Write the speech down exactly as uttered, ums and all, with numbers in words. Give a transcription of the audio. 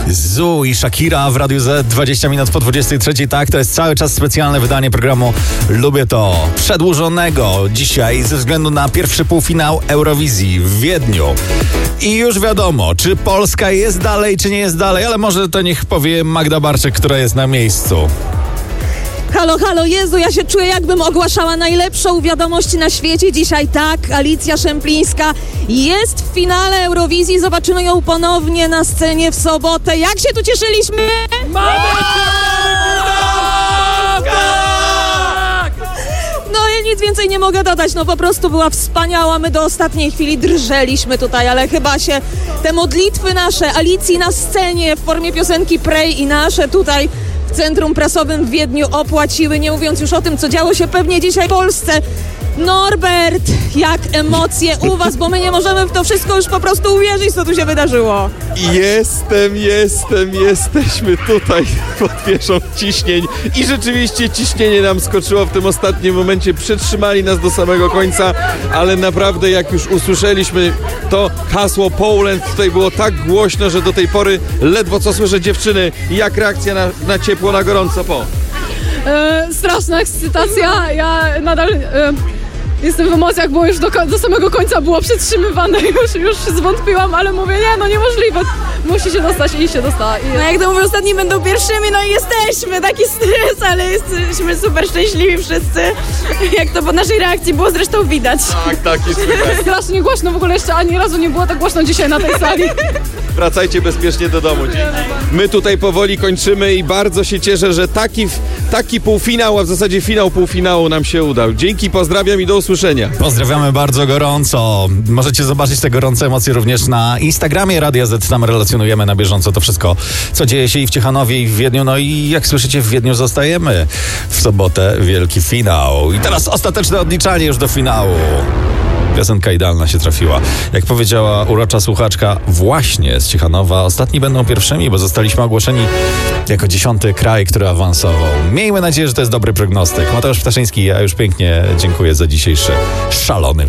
Zu i Shakira w Radiu Z, dwadzieścia minut po dwudziestej trzeciej. Tak, to jest cały czas specjalne wydanie programu Lubię to, przedłużonego dzisiaj ze względu na pierwszy półfinał Eurowizji w Wiedniu. I już wiadomo, czy Polska jest dalej, czy nie jest dalej, ale może to niech powie Magda Barczyk, która jest na miejscu. Halo, halo, Jezu, ja się czuję, jakbym ogłaszała najlepszą wiadomość na świecie dzisiaj. Tak, Alicja Szemplińska jest w finale Eurowizji. Zobaczymy ją ponownie na scenie w sobotę. Jak się tu cieszyliśmy? No i nic więcej nie mogę dodać, no po prostu była wspaniała. My do ostatniej chwili drżeliśmy tutaj, ale chyba się te modlitwy nasze, Alicji na scenie w formie piosenki Pray i nasze tutaj w Centrum Prasowym w Wiedniu opłaciły, nie mówiąc już o tym, co działo się pewnie dzisiaj w Polsce. Norbert, jak emocje u was, bo my nie możemy w to wszystko już po prostu uwierzyć, co tu się wydarzyło. Jestem, jestem, jesteśmy tutaj pod wieżą ciśnień i rzeczywiście ciśnienie nam skoczyło w tym ostatnim momencie, przetrzymali nas do samego końca, ale naprawdę jak już usłyszeliśmy to hasło Poland, tutaj było tak głośno, że do tej pory ledwo co słyszę. Dziewczyny, jak reakcja na, na ciepło, na gorąco po? E, straszna ekscytacja, ja nadal e, jestem w emocjach, bo już do, do samego końca było przetrzymywane, już, już zwątpiłam, ale mówię, nie, no niemożliwe, musi się dostać i się dostała. I no jak to mówię, ostatni będą pierwszymi, no i jesteśmy, taki stres, ale jesteśmy super szczęśliwi wszyscy, jak to po naszej reakcji było zresztą widać. Tak, tak, jest super. Strasznie głośno, w ogóle jeszcze ani razu nie było tak głośno dzisiaj na tej sali. Wracajcie bezpiecznie do domu. Dzięki. My tutaj powoli kończymy i bardzo się cieszę, że taki, taki półfinał, a w zasadzie finał półfinału nam się udał. Dzięki, pozdrawiam i do usłyszenia. Pozdrawiamy bardzo gorąco. Możecie zobaczyć te gorące emocje również na Instagramie Radia Z. Tam relacjonujemy na bieżąco to wszystko, co dzieje się i w Ciechanowie, i w Wiedniu. No i jak słyszycie, w Wiedniu zostajemy. W sobotę wielki finał. I teraz ostateczne odliczanie już do finału. Piosenka idealna się trafiła. Jak powiedziała urocza słuchaczka właśnie z Ciechanowa, ostatni będą pierwszymi, bo zostaliśmy ogłoszeni jako dziesiąty kraj, który awansował. Miejmy nadzieję, że to jest dobry prognostyk. Mateusz Ptaszyński, ja już pięknie dziękuję za dzisiejszy szalony